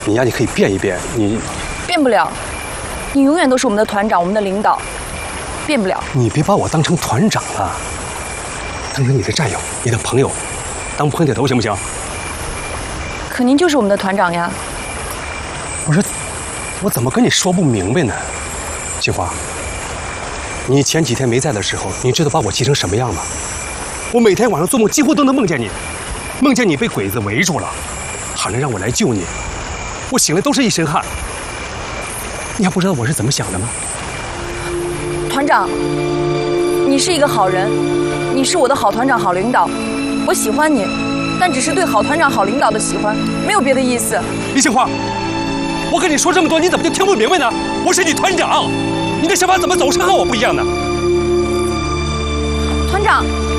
你呀，你可以变一变，你变不了，你永远都是我们的团长，我们的领导，变不了。 你别把我当成团长了，当成你的战友，你的朋友，当碰铁头行不行？ 可您就是我们的团长呀。 我怎么跟你说不明白呢？杏花，你前几天没在的时候，你知道把我急成什么样吗？我每天晚上做梦几乎都能梦见你，梦见你被鬼子围住了，喊着让我来救你，我醒来都是一身汗。你还不知道我是怎么想的吗？ 团长，你是一个好人，你是我的好团长、好领导，我喜欢你，但只是对好团长、好领导的喜欢，没有别的意思。 李杏花，我跟你说这么多，你怎么就听不明白呢？我是你团长，你的想法怎么总是和我不一样呢？ 团长。